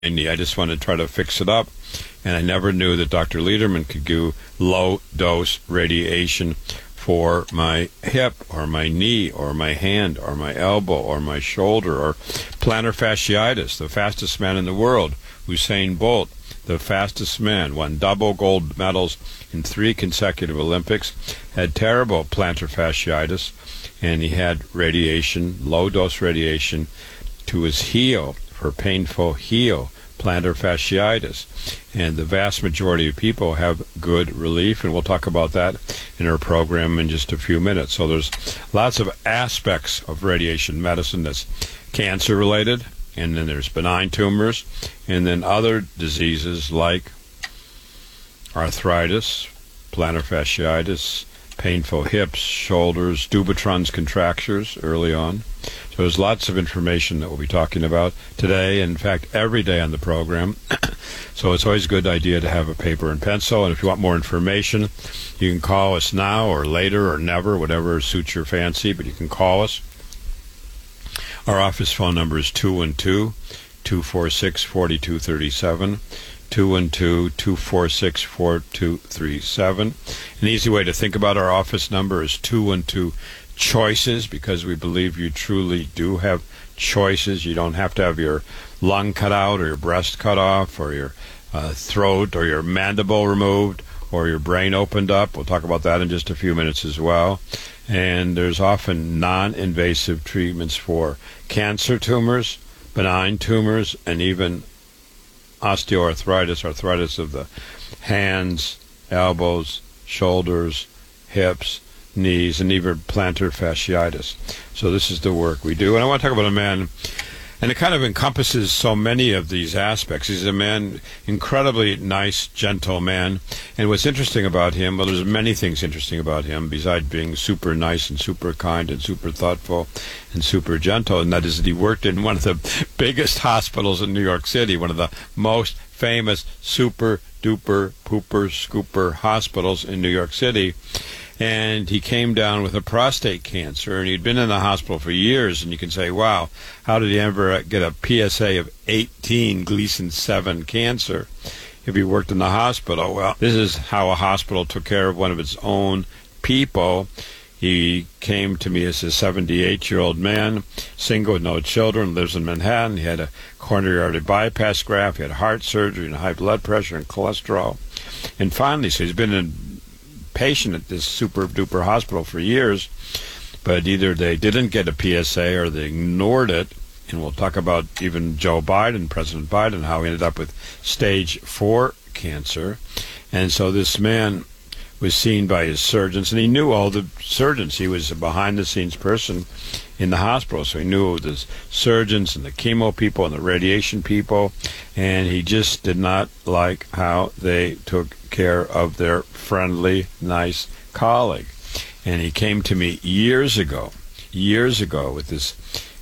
knee. I just wanted to try to fix it up, and I never knew that Dr. Lederman could do low-dose radiation for my hip or my knee or my hand or my elbow or my shoulder or plantar fasciitis. The fastest man in the world, Usain Bolt, the fastest man, won double gold medals in 3 consecutive Olympics, had terrible plantar fasciitis, and he had radiation, low-dose radiation, to his heel for painful heel plantar fasciitis. And the vast majority of people have good relief, and we'll talk about that in our program in just a few minutes. So there's lots of aspects of radiation medicine that's cancer-related, and then there's benign tumors, and then other diseases like arthritis, plantar fasciitis, painful hips, shoulders, Dupuytren's contractures early on. So there's lots of information that we'll be talking about today, in fact, every day on the program. So it's always a good idea to have a paper and pencil, and if you want more information, you can call us now or later or never, whatever suits your fancy, but you can call us. Our office phone number is 212-246-4237. 212-246-4237. An easy way to think about our office number is 212-CHOICES, because we believe you truly do have choices. You don't have to have your lung cut out or your breast cut off or your throat or your mandible removed or your brain opened up. We'll talk about that in just a few minutes as well. And there's often non-invasive treatments for cancer tumors, benign tumors, and even osteoarthritis, arthritis of the hands, elbows, shoulders, hips, knees, and even plantar fasciitis. So this is the work we do. And I want to talk about a man, and it kind of encompasses so many of these aspects. He's a man, incredibly nice, gentle man. And what's interesting about him, well, there's many things interesting about him, besides being super nice and super kind and super thoughtful and super gentle, and that is that he worked in one of the biggest hospitals in New York City, one of the most famous super-duper pooper-scooper hospitals in New York City. And he came down with a prostate cancer, and he'd been in the hospital for years, and you can say, wow, how did he ever get a PSA of 18 Gleason 7 cancer if he worked in the hospital? Well, this is how a hospital took care of one of its own people. He came to me as a 78-year-old man, single with no children, lives in Manhattan. He had a coronary artery bypass graft, he had heart surgery and high blood pressure and cholesterol. And finally, so he's been a patient at this super-duper hospital for years, but either they didn't get a PSA or they ignored it. And we'll talk about even Joe Biden, President Biden, how he ended up with stage 4 cancer. And so this man was seen by his surgeons, and he knew all the surgeons. He was a behind-the-scenes person in the hospital, so he knew the surgeons and the chemo people and the radiation people, and he just did not like how they took care of their friendly, nice colleague. And he came to me years ago with this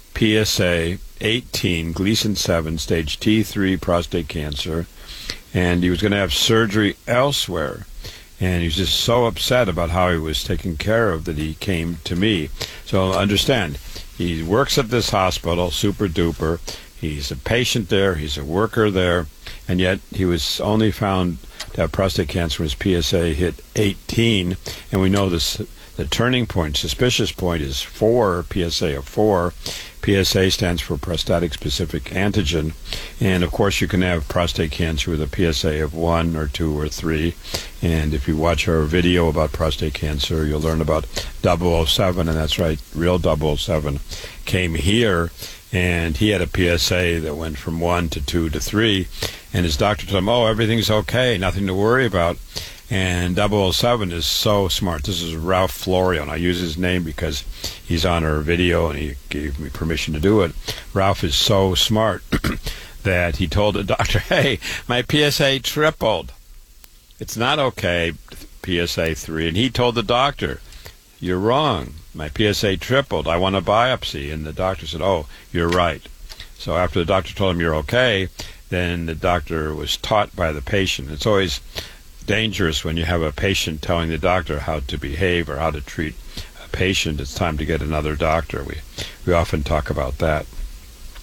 PSA 18 Gleason 7 stage T3 prostate cancer, and he was going to have surgery elsewhere. And he was just so upset about how he was taken care of that he came to me. So understand, he works at this hospital, super duper. He's a patient there, he's a worker there, and yet he was only found to have prostate cancer when his PSA hit 18. And we know this, the turning point, suspicious point, is 4, PSA of 4. PSA stands for prostatic specific antigen, and of course you can have prostate cancer with a PSA of 1 or 2 or 3, and if you watch our video about prostate cancer, you'll learn about 007, and that's right, real 007 came here, and he had a PSA that went from 1 to 2 to 3, and his doctor told him, oh, everything's okay, nothing to worry about. And 007 is so smart. This is Ralph Florio, and I use his name because he's on our video and he gave me permission to do it. Ralph is so smart that he told the doctor, hey, my PSA tripled. It's not okay, PSA 3. And he told the doctor, you're wrong. My PSA tripled. I want a biopsy. And the doctor said, oh, you're right. So after the doctor told him you're okay, then the doctor was taught by the patient. It's always dangerous when you have a patient telling the doctor how to behave or how to treat a patient. It's time to get another doctor. We often talk about that.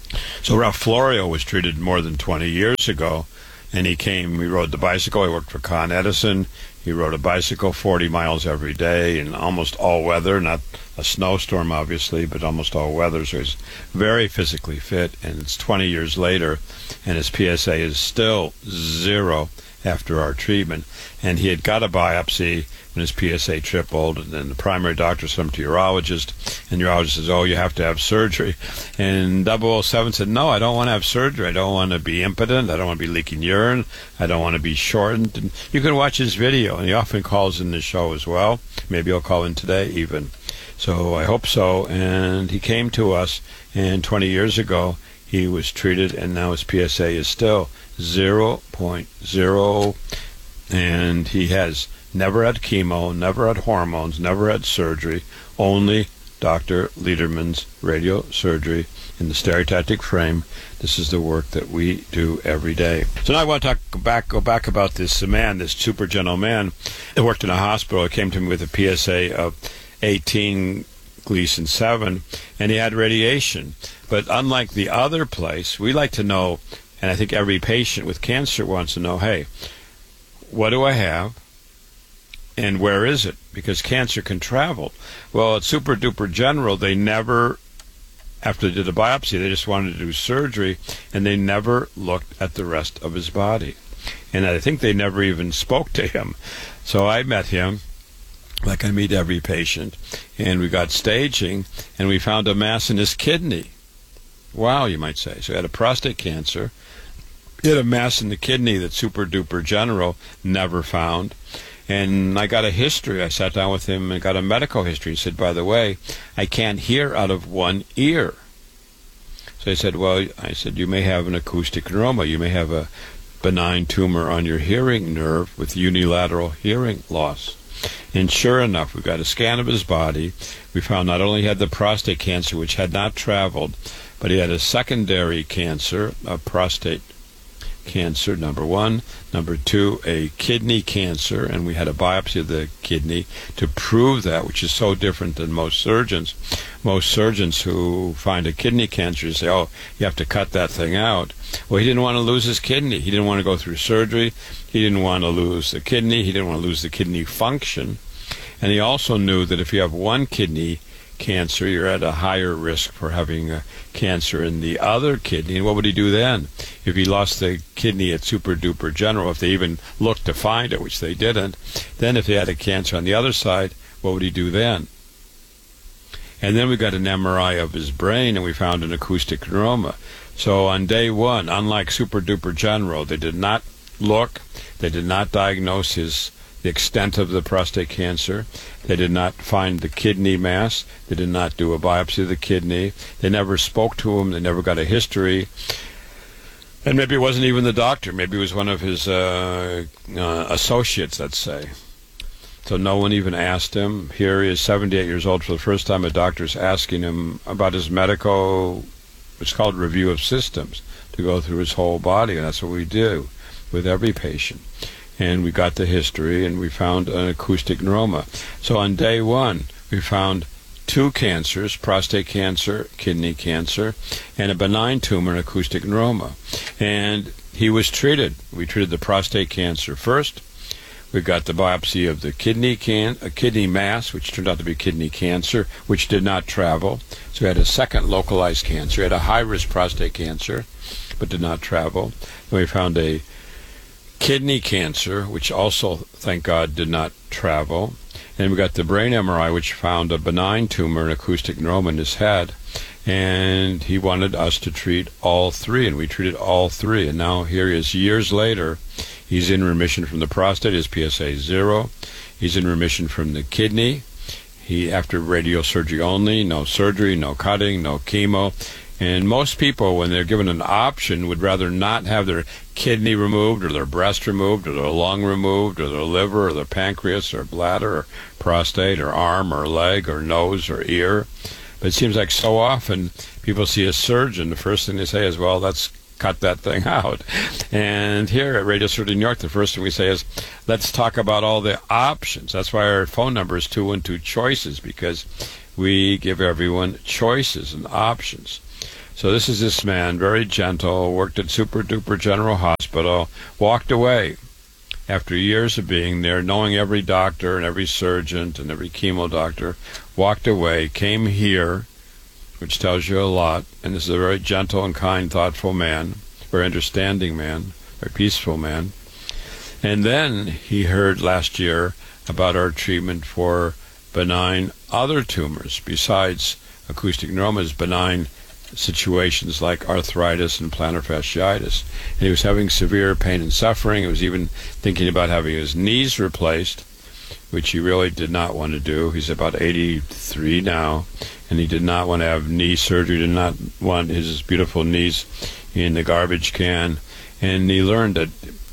So Ralph Florio was treated more than 20 years ago, and he rode the bicycle. He worked for Con Edison. He rode a bicycle 40 miles every day in almost all weather, not a snowstorm, obviously, but almost all weather. So he's very physically fit, and it's 20 years later, and his PSA is still 0 after our treatment. And he had got a biopsy when his PSA tripled, and then the primary doctor sent him to urologist, and the urologist says, oh, you have to have surgery. And 007 said, no, I don't want to have surgery. I don't want to be impotent. I don't want to be leaking urine. I don't want to be shortened. And you can watch his video, and he often calls in the show as well. Maybe he'll call in today even. So I hope so. And he came to us, and 20 years ago, he was treated, and now his PSA is still 0.0, and he has never had chemo, never had hormones, never had surgery, only Dr. Lederman's radiosurgery in the stereotactic frame. This is the work that we do every day. So now I want to go back about this man, this super gentle man that worked in a hospital. He came to me with a PSA of 18, Gleason 7, and he had radiation. But unlike the other place, we like to know, and I think every patient with cancer wants to know, hey, what do I have? And where is it? Because cancer can travel. Well, at Super Duper General, they never, after they did a biopsy, they just wanted to do surgery, and they never looked at the rest of his body. And I think they never even spoke to him. So I met him, like I meet every patient, and we got staging, and we found a mass in his kidney. Wow, you might say. So he had a prostate cancer. He had a mass in the kidney that Super Duper General never found. And I got a history. I sat down with him and got a medical history. He said, by the way, I can't hear out of one ear. So I said, you may have an acoustic neuroma. You may have a benign tumor on your hearing nerve with unilateral hearing loss. And sure enough, we got a scan of his body. We found not only he had the prostate cancer, which had not traveled, but he had a secondary cancer, a prostate cancer, number 1. Number 2, a kidney cancer, and we had a biopsy of the kidney to prove that, which is so different than most surgeons. Most surgeons who find a kidney cancer say, oh, you have to cut that thing out. Well, he didn't want to lose his kidney. He didn't want to go through surgery. He didn't want to lose the kidney. He didn't want to lose the kidney function. And he also knew that if you have one kidney cancer, you're at a higher risk for having a cancer in the other kidney. And what would he do then? If he lost the kidney at Super Duper General, if they even looked to find it, which they didn't, then if he had a cancer on the other side, what would he do then? And then we got an MRI of his brain, and we found an acoustic neuroma. So on day 1, unlike Super Duper General, they did not look, they did not diagnose the extent of the prostate cancer. They did not find the kidney mass. They did not do a biopsy of the kidney. They never spoke to him. They never got a history. And maybe it wasn't even the doctor. Maybe it was one of his associates, let's say. So no one even asked him. Here he is, 78 years old. For the first time, a doctor's asking him about his medical, it's called review of systems, to go through his whole body. And that's what we do with every patient. And we got the history, and we found an acoustic neuroma. So on day 1, we found 2 cancers, prostate cancer, kidney cancer, and a benign tumor, an acoustic neuroma. And he was treated. We treated the prostate cancer first. We got the biopsy of the kidney mass, which turned out to be kidney cancer, which did not travel. So he had a second localized cancer. He had a high-risk prostate cancer, but did not travel. And we found a kidney cancer, which also, thank God, did not travel. And we got the brain MRI, which found a benign tumor, an acoustic neuroma in his head. And he wanted us to treat all 3, and we treated all 3. And now here he is years later. He's in remission from the prostate. His PSA is 0. He's in remission from the kidney. He, after radiosurgery only, no surgery, no cutting, no chemo. And most people, when they're given an option, would rather not have their kidney removed or their breast removed or their lung removed or their liver or their pancreas or bladder or prostate or arm or leg or nose or ear. But it seems like so often people see a surgeon, the first thing they say is, well, let's cut that thing out. And here at Radio Surgery New York, the first thing we say is, let's talk about all the options. That's why our phone number is 212 Choices, because we give everyone choices and options. So this is this man, very gentle, worked at Super Duper General Hospital, walked away after years of being there, knowing every doctor and every surgeon and every chemo doctor, walked away, came here, which tells you a lot, and this is a very gentle and kind, thoughtful man, very understanding man, very peaceful man. And then he heard last year about our treatment for benign other tumors besides acoustic neuromas, benign situations like arthritis and plantar fasciitis. And he was having severe pain and suffering. He was even thinking about having his knees replaced, which he really did not want to do. He's about 83 now, and he did not want to have knee surgery, did not want his beautiful knees in the garbage can. And he learned that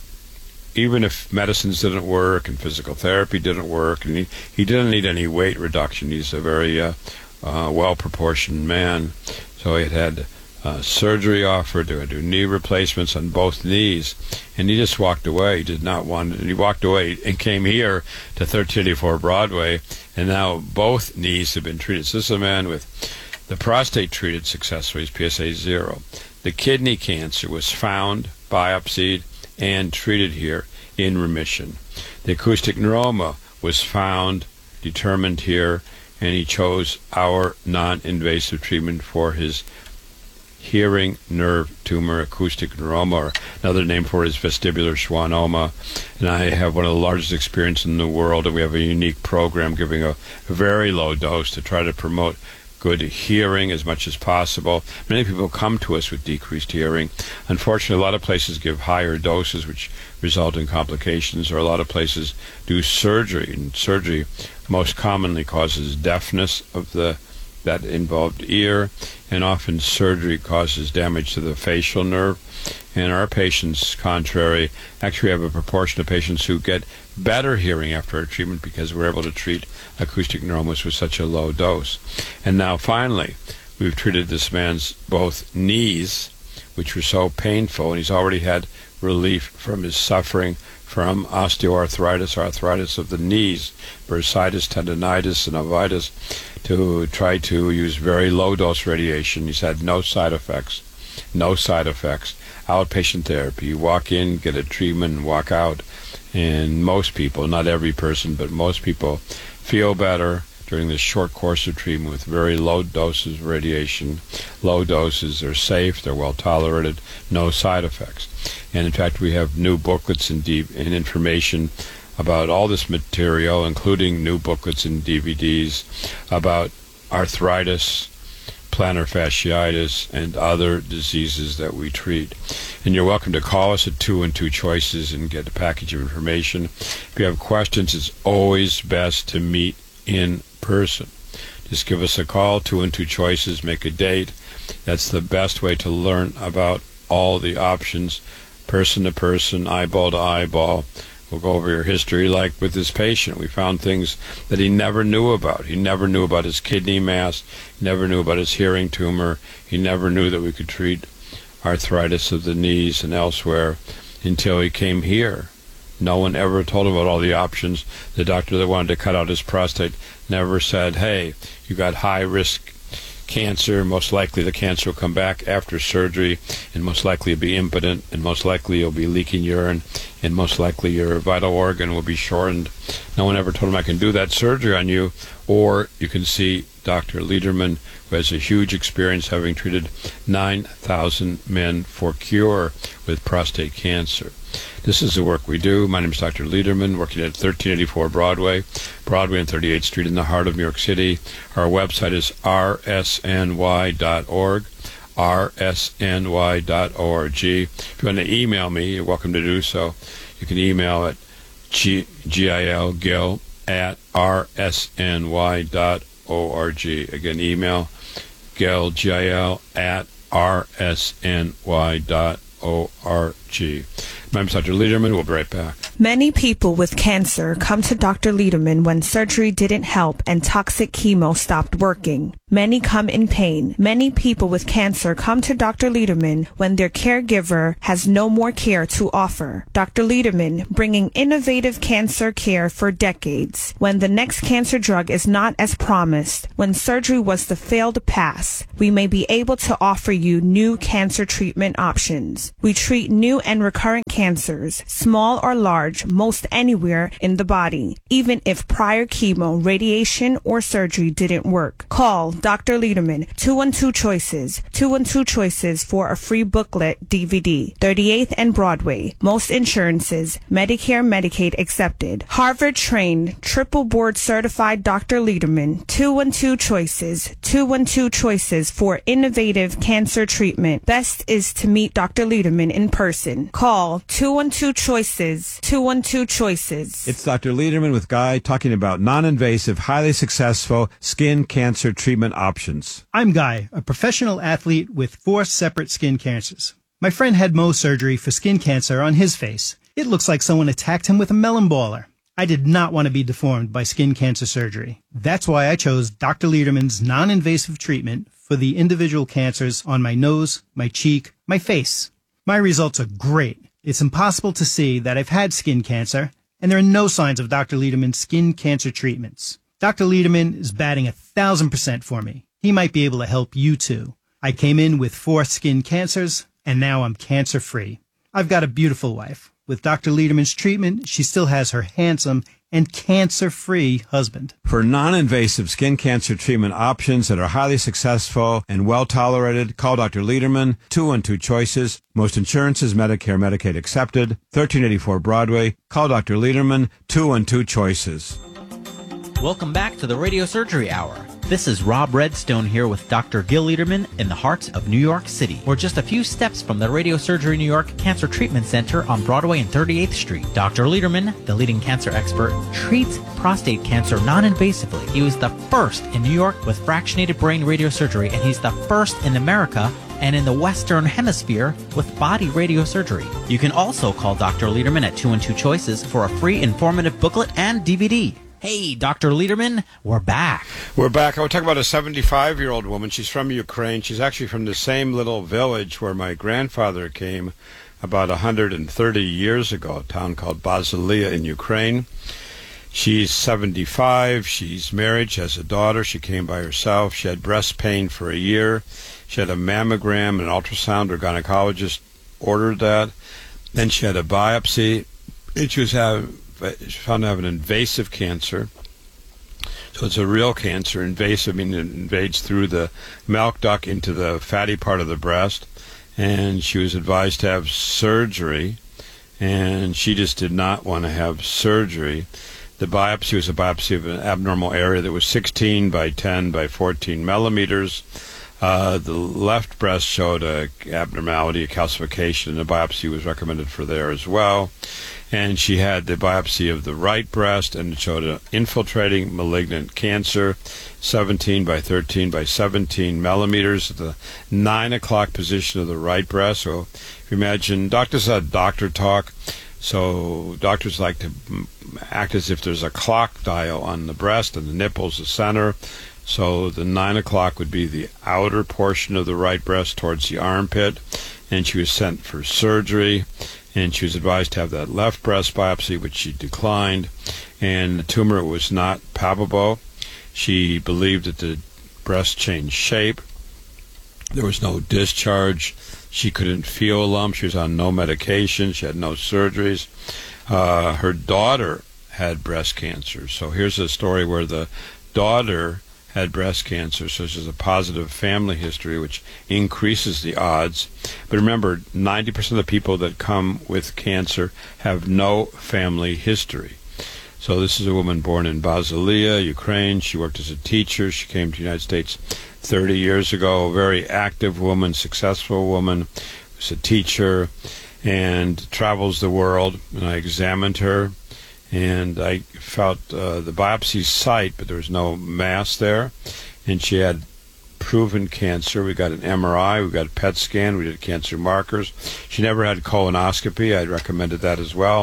even if medicines didn't work and physical therapy didn't work, and he didn't need any weight reduction. He's a very well-proportioned man. So he had surgery offered to do knee replacements on both knees, and he just walked away. He did not want it. And he walked away and came here to 1384 Broadway, and now both knees have been treated. So this is a man with the prostate treated successfully, PSA 0. The kidney cancer was found, biopsied, and treated here in remission. The acoustic neuroma was found, determined here, and he chose our non-invasive treatment for his hearing nerve tumor, acoustic neuroma, or another name for it is vestibular schwannoma. And I have one of the largest experiences in the world, and we have a unique program giving a very low dose to try to promote good hearing as much as possible. Many people come to us with decreased hearing. Unfortunately, a lot of places give higher doses, which result in complications, or a lot of places do surgery, and surgery most commonly causes deafness of that involved ear, and often surgery causes damage to the facial nerve. And our patients, contrary, actually have a proportion of patients who get better hearing after our treatment because we're able to treat acoustic neuromas with such a low dose. And now finally, we've treated this man's both knees, which were so painful, and he's already had relief from his suffering from osteoarthritis, arthritis of the knees, bursitis, tendonitis, and uveitis, to try to use very low-dose radiation. He's had no side effects. Outpatient therapy. You walk in, get a treatment, and walk out. And most people, not every person, but most people feel better during this short course of treatment with very low doses of radiation. Low doses are safe, they're well tolerated, no side effects. And in fact, we have new booklets and information about all this material, including new booklets and DVDs about arthritis, plantar fasciitis, and other diseases that we treat. And you're welcome to call us at 212 Choices and get a package of information. If you have questions, it's always best to meet in person. Just give us a call, 212 Choices, make a date. That's the best way to learn about all the options, person to person, eyeball to eyeball. We'll go over your history. Like with this patient, we found things that he never knew about. He never knew about his kidney mass. He never knew about his hearing tumor. He never knew that we could treat arthritis of the knees and elsewhere until he came here. No one ever told him about all the options. The doctor that wanted to cut out his prostate never said, hey, you got high-risk cancer, most likely the cancer will come back after surgery, and most likely you'll be impotent, and most likely you'll be leaking urine, and most likely your vital organ will be shortened. No one ever told him I can do that surgery on you, or you can see Dr. Lederman, who has a huge experience having treated 9,000 men for cure with prostate cancer. This is the work we do. My name is Dr. Lederman, working at 1384 Broadway and 38th Street in the heart of New York City. Our website is rsny.org, rsny.org. If you want to email me, you're welcome to do so. You can email at gil@rsny.org. Again, email gil@rsny.org. My name is Dr. Lederman. We'll be right back. Many people with cancer come to Dr. Lederman when surgery didn't help and toxic chemo stopped working. Many come in pain. Many people with cancer come to Dr. Lederman when their caregiver has no more care to offer. Dr. Lederman, bringing innovative cancer care for decades. When the next cancer drug is not as promised, when surgery was the failed pass, we may be able to offer you new cancer treatment options. We treat new and recurrent cancers, small or large, most anywhere in the body, even if prior chemo, radiation, or surgery didn't work. Call Dr. Lederman, 212-CHOICES, 212-CHOICES for a free booklet DVD, 38th and Broadway. Most insurances, Medicare, Medicaid accepted. Harvard-trained, triple board certified Dr. Lederman, 212-CHOICES, 212-CHOICES for innovative cancer treatment. Best is to meet Dr. Lederman in person. Call 212-CHOICES, 212-CHOICES. It's Dr. Lederman with Guy talking about non-invasive, highly successful skin cancer treatment options. I'm Guy, a professional athlete with 4 separate skin cancers. My friend had Mohs surgery for skin cancer on his face. It looks like someone attacked him with a melon baller. I did not want to be deformed by skin cancer surgery. That's why I chose Dr. Lederman's non-invasive treatment for the individual cancers on my nose, my cheek, my face. My results are great. It's impossible to see that I've had skin cancer, and there are no signs of Dr. Lederman's skin cancer treatments. Dr. Lederman is batting 1,000% for me. He might be able to help you too. I came in with 4 skin cancers, and now I'm cancer-free. I've got a beautiful wife. With Dr. Lederman's treatment, she still has her handsome and cancer-free husband. For non-invasive skin cancer treatment options that are highly successful and well-tolerated, call Dr. Lederman, 212-CHOICES. Most insurances, Medicare, Medicaid accepted. 1384 Broadway. Call Dr. Lederman, 212-CHOICES. Welcome back to the Radio Surgery Hour. This is Rob Redstone here with Dr. Gil Lederman in the heart of New York City. We're just a few steps from the Radio Surgery New York Cancer Treatment Center on Broadway and 38th Street. Dr. Lederman, the leading cancer expert, treats prostate cancer non-invasively. He was the first in New York with fractionated brain radiosurgery, and he's the first in America and in the Western Hemisphere with body radiosurgery. You can also call Dr. Lederman at 212-CHOICES for a free informative booklet and DVD. Hey, Dr. Lederman, we're back. We're back. I want to talk about a 75-year-old woman. She's from Ukraine. She's actually from the same little village where my grandfather came about 130 years ago, a town called Basilia in Ukraine. She's 75. She's married. She has a daughter. She came by herself. She had breast pain for a year. She had a mammogram, an ultrasound. Her gynecologist ordered that. Then she had a biopsy. And she was found to have an invasive cancer. So it's a real cancer. Invasive, meaning it invades through the milk duct into the fatty part of the breast. And she was advised to have surgery, and she just did not want to have surgery. The biopsy was a biopsy of an abnormal area that was 16 by 10 by 14 millimeters. The left breast showed a abnormality, a calcification, and a biopsy was recommended for there as well. And she had the biopsy of the right breast, and it showed an infiltrating malignant cancer, 17 by 13 by 17 millimeters at the 9 o'clock position of the right breast. So if you imagine, doctors had doctor talk, so doctors like to act as if there's a clock dial on the breast and the nipple's the center. So the 9 o'clock would be the outer portion of the right breast towards the armpit, and she was sent for surgery. And she was advised to have that left breast biopsy, which she declined, and the tumor was not palpable. She believed that the breast changed shape. There was no discharge. She couldn't feel a lump. She was on no medication. She had no surgeries. Her daughter had breast cancer. So here's a story where the daughter had breast cancer, so there's a positive family history, which increases the odds. But remember, 90% of the people that come with cancer have no family history. So this is a woman born in Basilia, Ukraine. She worked as a teacher. She came to the United States 30 years ago. A very active woman, successful woman. Was a teacher and travels the world. And I examined her, and I felt the biopsy site, but there was no mass there. And she had proven cancer. We got an MRI, we got a PET scan, we did cancer markers. She never had colonoscopy. I'd recommended that as well.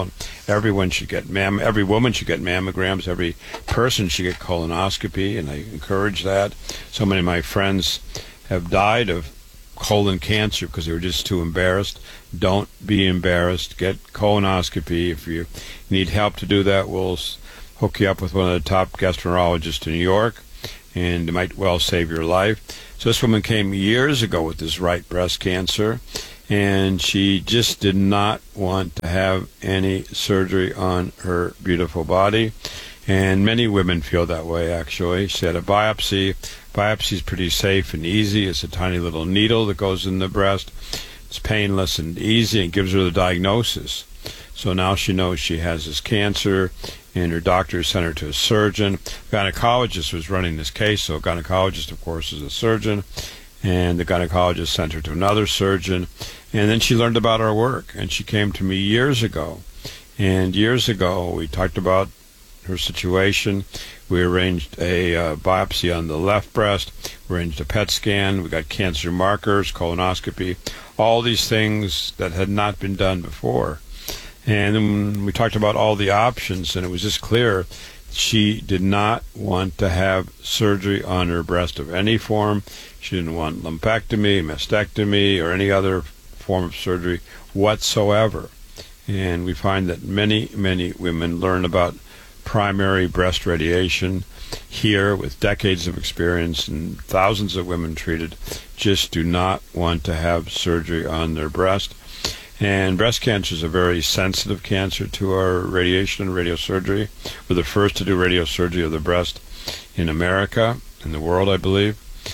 everyone should get every woman should get mammograms, every person should get colonoscopy, and I encourage that. So many of my friends have died of colon cancer because they were just too embarrassed. Don't be embarrassed. Get colonoscopy. If you need help to do that, we'll hook you up with one of the top gastroenterologists in New York, and it might well save your life. So this woman came years ago with this right breast cancer, and she just did not want to have any surgery on her beautiful body. And many women feel that way, actually. She had a biopsy. Biopsy is pretty safe and easy. It's a tiny little needle that goes in the breast. It's painless and easy, and gives her the diagnosis. So now she knows she has this cancer, and her doctor sent her to a surgeon. The gynecologist was running this case, so a gynecologist, of course, is a surgeon, and the gynecologist sent her to another surgeon. And then she learned about our work, and she came to me years ago. And years ago, we talked about her situation. We arranged a biopsy on the left breast. We arranged a PET scan. We got cancer markers, colonoscopy, all these things that had not been done before. And then we talked about all the options, and it was just clear she did not want to have surgery on her breast of any form. She didn't want lumpectomy, mastectomy, or any other form of surgery whatsoever. And we find that many, many women learn about primary breast radiation here with decades of experience, and thousands of women treated just do not want to have surgery on their breast. And breast cancer is a very sensitive cancer to our radiation and radiosurgery. We're the first to do radiosurgery of the breast in America, in the world, I believe.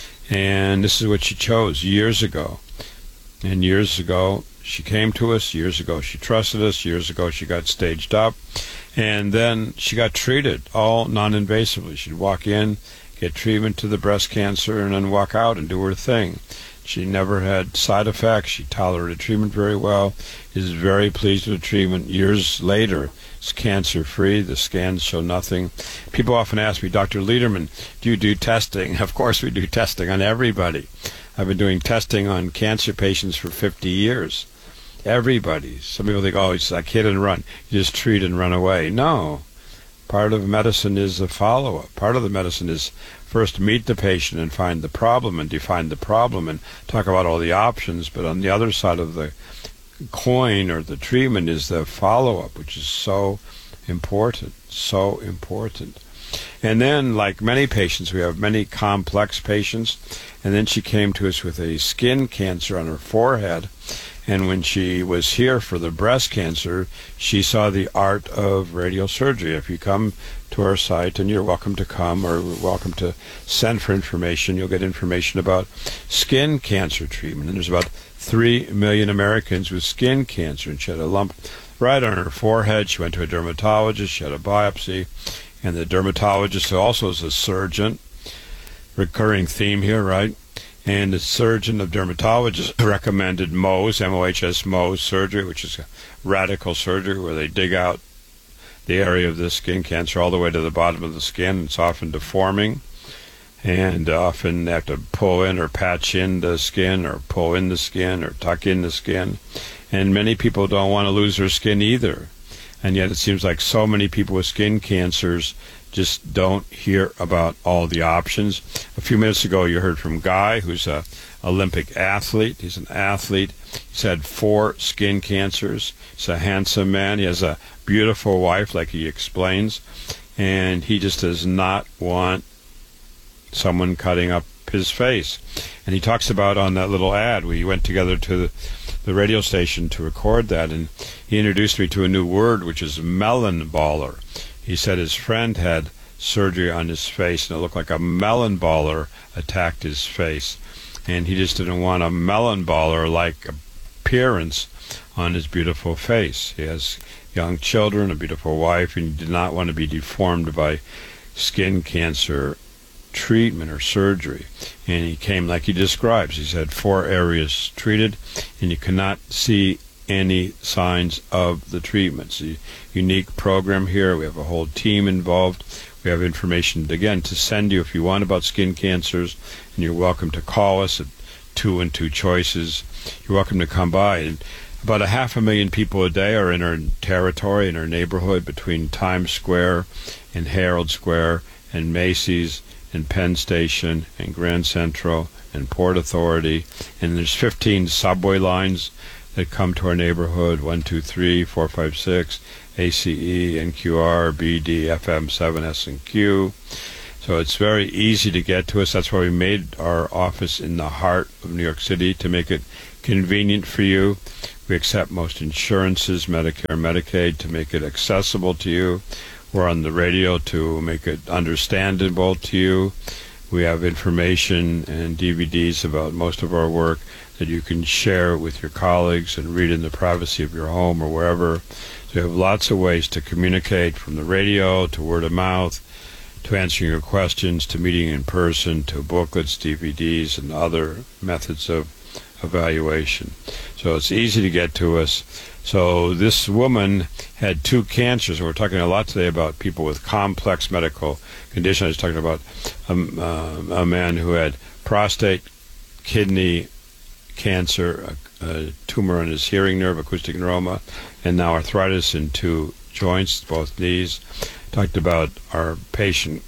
And this is what she chose years ago. And years ago, she came to us. Years ago, she trusted us. Years ago, she got staged up. And then she got treated, all non-invasively. She'd walk in, get treatment to the breast cancer, and then walk out and do her thing. She never had side effects. She tolerated treatment very well. Is very pleased with the treatment. Years later, it's cancer-free. The scans show nothing. People often ask me, Dr. Lederman, do you do testing? Of course we do testing on everybody. I've been doing testing on cancer patients for 50 years. Everybody. Some people think, oh, it's like hit and run. You just treat and run away. No. Part of medicine is a follow-up. Part of the medicine is first meet the patient and find the problem and define the problem and talk about all the options. But on the other side of the coin or the treatment is the follow-up, which is so important, so important. And then, like many patients, we have many complex patients. And then she came to us with a skin cancer on her forehead. And when she was here for the breast cancer, she saw the art of radiosurgery. If you come to our site, and you're welcome to come or welcome to send for information, you'll get information about skin cancer treatment. And there's about 3 million Americans with skin cancer. And she had a lump right on her forehead. She went to a dermatologist. She had a biopsy. And the dermatologist also is a surgeon. Recurring theme here, right? And the surgeon of dermatologists recommended Mohs, M-O-H-S, Mohs surgery, which is a radical surgery where they dig out the area of the skin cancer all the way to the bottom of the skin. It's often deforming, and often they have to pull in or patch in the skin or pull in the skin or tuck in the skin. And many people don't want to lose their skin either. And yet it seems like so many people with skin cancers just don't hear about all the options. A few minutes ago, you heard from Guy, who's an Olympic athlete. He's an athlete. He's had 4 skin cancers. He's a handsome man. He has a beautiful wife, like he explains. And he just does not want someone cutting up his face. And he talks about on that little ad, we went together to the radio station to record that, and he introduced me to a new word, which is melon baller. He said his friend had surgery on his face, and it looked like a melon baller attacked his face. And he just didn't want a melon baller-like appearance on his beautiful face. He has young children, a beautiful wife, and he did not want to be deformed by skin cancer treatment or surgery. And he came like he describes. He's had 4 areas treated, and you cannot see any signs of the treatments. A unique program here. We have a whole team involved. We have information, again, to send you if you want about skin cancers, and you're welcome to call us at 2 and 2 Choices. You're welcome to come by. And About 500,000 people a day are in our territory, in our neighborhood, between Times Square and Herald Square and Macy's and Penn Station and Grand Central and Port Authority. And there's 15 subway lines that come to our neighborhood: 1, 2, 3, 4, 5, 6, ACE, NQR, BD, FM, 7S, and Q. So it's very easy to get to us. That's why we made our office in the heart of New York City, to make it convenient for you. We accept most insurances, Medicare, Medicaid, to make it accessible to you. We're on the radio to make it understandable to you. We have information and DVDs about most of our work that you can share with your colleagues and read in the privacy of your home or wherever. So you have lots of ways to communicate, from the radio to word of mouth, to answering your questions, to meeting in person, to booklets, DVDs, and other methods of evaluation. So it's easy to get to us. So this woman had 2 cancers, and we're talking a lot today about people with complex medical conditions. I was talking about a man who had prostate, kidney cancer, a tumor on his hearing nerve, acoustic neuroma, and now arthritis in 2 joints, both knees. Talked about our patient.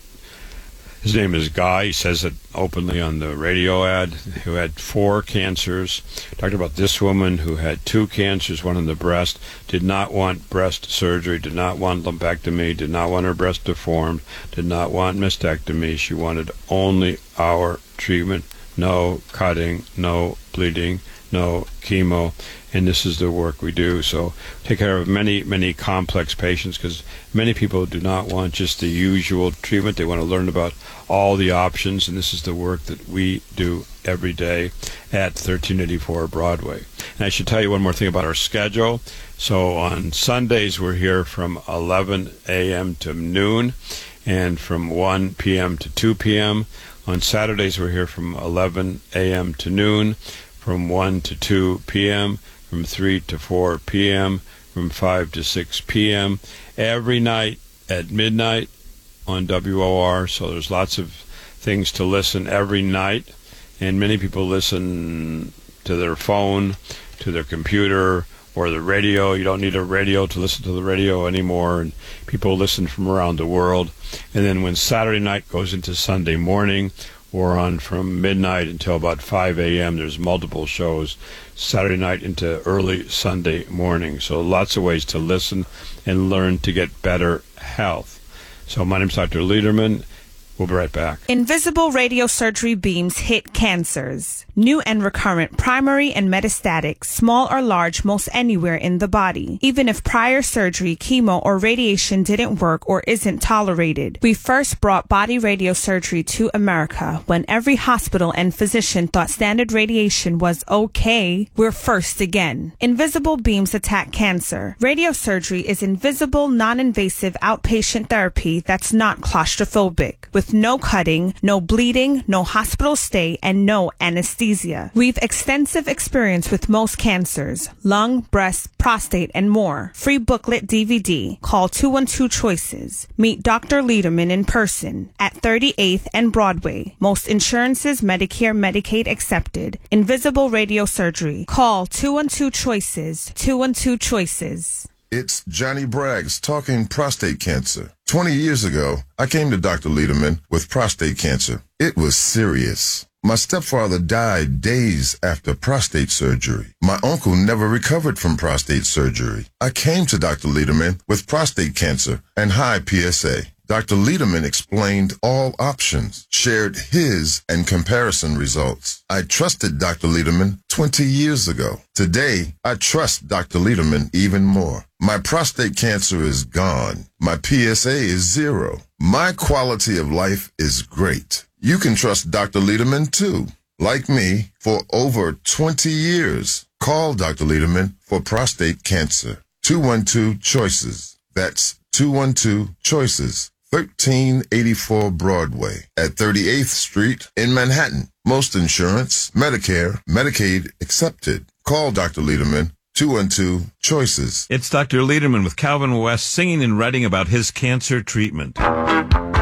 His name is Guy. He says it openly on the radio ad, who had 4 cancers. Talked about this woman who had 2 cancers, one in the breast, did not want breast surgery, did not want lumpectomy, did not want her breast deformed, did not want mastectomy. She wanted only our treatment. No cutting, no bleeding, no chemo, and this is the work we do. So take care of many, many complex patients, because many people do not want just the usual treatment. They want to learn about all the options, and this is the work that we do every day at 1384 Broadway. And I should tell you one more thing about our schedule. So on Sundays, we're here from 11 a.m. to noon, and from 1 p.m. to 2 p.m. On Saturdays, we're here from 11 a.m. to noon, from 1 to 2 p.m., from 3 to 4 p.m., from 5 to 6 p.m., every night at midnight on WOR. So there's lots of things to listen every night, and many people listen to their phone, to their computer, or the radio. You don't need a radio to listen to the radio anymore, and people listen from around the world. And then when Saturday night goes into Sunday morning, we're on from midnight until about 5 a.m. There's multiple shows Saturday night into early Sunday morning. So lots of ways to listen and learn to get better health. So my name's Dr. Lederman. We'll be right back. Invisible radiosurgery beams hit cancers. New and recurrent, primary and metastatic, small or large, most anywhere in the body. Even if prior surgery, chemo, or radiation didn't work or isn't tolerated. We first brought body radiosurgery to America when every hospital and physician thought standard radiation was okay. We're first again. Invisible beams attack cancer. Radiosurgery is invisible, non-invasive outpatient therapy that's not claustrophobic, with no cutting, no bleeding, no hospital stay, and no anesthesia. We've extensive experience with most cancers: lung, breast, prostate, and more. Free booklet DVD. Call 212-CHOICES. Meet Dr. Lederman in person at 38th and Broadway. Most insurances, Medicare, Medicaid accepted. Invisible radiosurgery. Call 212-CHOICES. 212-CHOICES. It's Johnny Braggs talking prostate cancer. 20 years ago, I came to Dr. Lederman with prostate cancer. It was serious. My stepfather died days after prostate surgery. My uncle never recovered from prostate surgery. I came to Dr. Lederman with prostate cancer and high PSA. Dr. Lederman explained all options, shared his and comparison results. I trusted Dr. Lederman 20 years ago. Today, I trust Dr. Lederman even more. My prostate cancer is gone. My PSA is 0. My quality of life is great. You can trust Dr. Lederman too. Like me, for over 20 years. Call Dr. Lederman for prostate cancer. 212-CHOICES. That's 212-CHOICES. 1384 Broadway at 38th Street in Manhattan. Most insurance, Medicare, Medicaid accepted. Call Dr. Lederman, 212-CHOICES. It's Dr. Lederman with Calvin West singing and writing about his cancer treatment.